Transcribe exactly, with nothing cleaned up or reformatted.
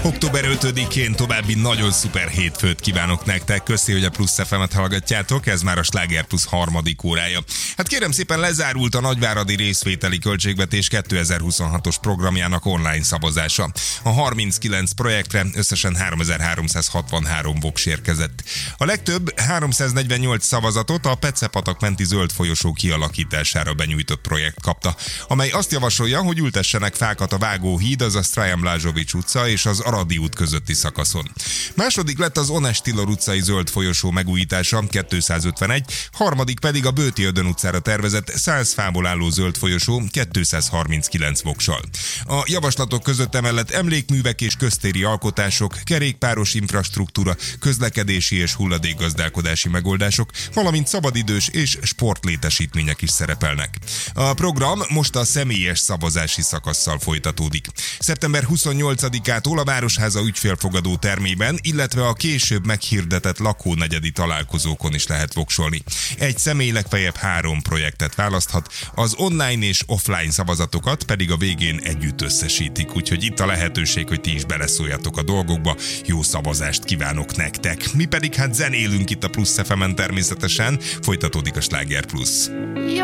október ötödikén további nagyon szuper hétfőt kívánok nektek. Köszi, hogy a Plusz ef emet hallgatjátok, ez már a Sláger Plusz harmadik órája. Hát kérem szépen, lezárult a nagyváradi részvételi költségvetés kétezer-huszonhatos programjának online szavazása. A harminckilenc projektre összesen háromezer-háromszázhatvanhárom voks érkezett. A legtöbb háromszáznegyvennyolc szavazatot a Pece-patak menti zöld folyosó kialakítására benyújtott projekt kapta, amely azt javasolja, hogy ültessenek fákat a Vágóhíd, azaz Trajan Blázsovics utca és az Aradi út közötti szakaszon. Második lett az Ones Tillor utcai zöld folyosó megújítása, kétszázötvenegy, harmadik pedig a Bőti Ödön utcára tervezett száz fából álló zöld folyosó kétszázharminckilenc voksal. A javaslatok között emellett emlékművek és köztéri alkotások, kerékpáros infrastruktúra, közlekedési és hulladékgazdálkodási megoldások, valamint szabadidős és sportlétesítmények is szerepelnek. A program most a személyes szavazási szakasszal folytatódik. szeptember huszonnyolcadikától a Városháza ügyfélfogadó termében, illetve a később meghirdetett lakónegyedi találkozókon is lehet voksolni. Egy személy legfeljebb három projektet választhat, az online és offline szavazatokat pedig a végén együtt összesítik, úgyhogy itt a lehetőség, hogy ti is beleszóljatok a dolgokba. Jó szavazást kívánok nektek! Mi pedig hát zenélünk itt a Plusz ef emen természetesen, folytatódik a Sláger Plusz.